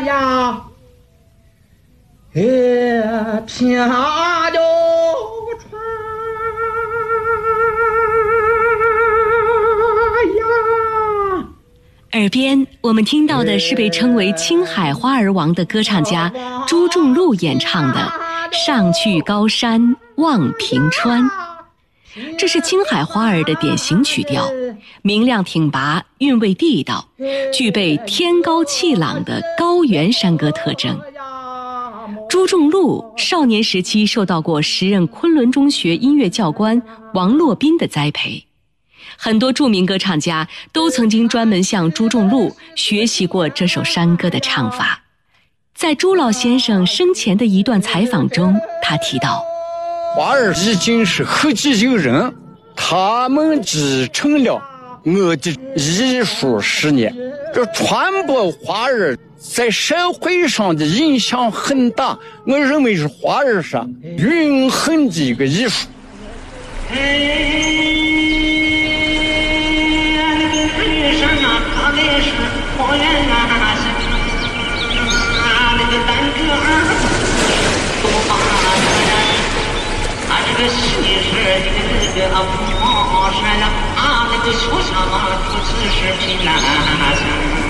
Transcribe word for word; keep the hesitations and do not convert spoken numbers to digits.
呀，也飘着船呀。 耳边我们听到的是被称为青海花儿王的歌唱家朱仲禄演唱的《上去高山望平川》。这是青海花儿的典型曲调，明亮挺拔，韵味地道，具备天高气朗的高原山歌特征。朱仲禄少年时期受到过时任昆仑中学音乐教官王洛宾的栽培，很多著名歌唱家都曾经专门向朱仲禄学习过这首山歌的唱法。在朱老先生生前的一段采访中，他提到， 花儿已经是后继有人，他们继承了我的艺术事业。这传播花儿在社会上的影响很大，我认为是花儿上永恒的一个艺术。 这个西是这个啊，黄山啊，那个树上啊，不只是平南。